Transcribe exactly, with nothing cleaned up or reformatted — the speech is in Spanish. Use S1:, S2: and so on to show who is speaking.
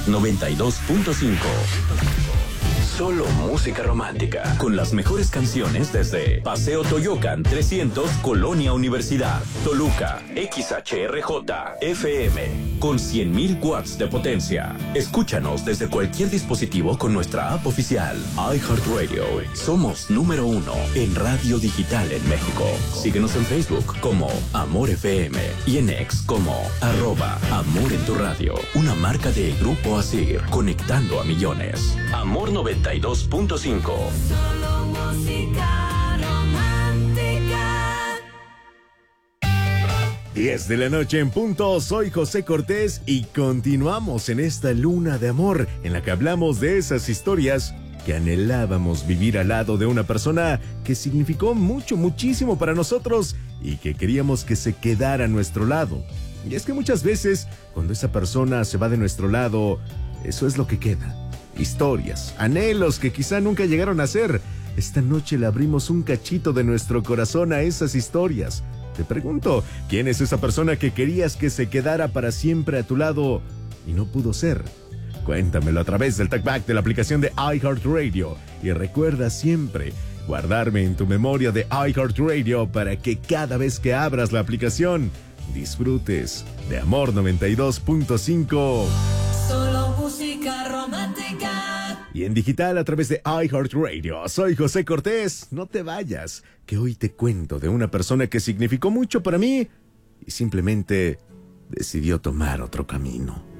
S1: noventa y dos punto cinco. Solo música romántica, con las mejores canciones desde Paseo Toyocan trescientos, Colonia Universidad, Toluca, X H R J F M, con cien mil watts de potencia. Escúchanos desde cualquier dispositivo con nuestra app oficial, iHeartRadio. Somos número uno en radio digital en México. Síguenos en Facebook como Amor F M y en X como arroba Amor en tu radio. Una marca de Grupo Asir, conectando a millones. Amor noventa y dos punto cinco.
S2: Solo música romántica.
S3: diez de la noche en punto, soy José Cortés y continuamos en esta luna de amor en la que hablamos de esas historias que anhelábamos vivir al lado de una persona que significó mucho, muchísimo para nosotros y que queríamos que se quedara a nuestro lado. Y es que muchas veces, cuando esa persona se va de nuestro lado, eso es lo que queda. Historias, anhelos que quizá nunca llegaron a ser. Esta noche le abrimos un cachito de nuestro corazón a esas historias. Te pregunto, ¿quién es esa persona que querías que se quedara para siempre a tu lado y no pudo ser? Cuéntamelo a través del talkback de la aplicación de iHeartRadio. Y recuerda siempre guardarme en tu memoria de iHeartRadio para que cada vez que abras la aplicación disfrutes de Amor noventa y dos punto cinco.
S2: Solo música romántica.
S3: Y en digital a través de iHeartRadio. Soy José Cortés. No te vayas, que hoy te cuento de una persona que significó mucho para mí y simplemente decidió tomar otro camino.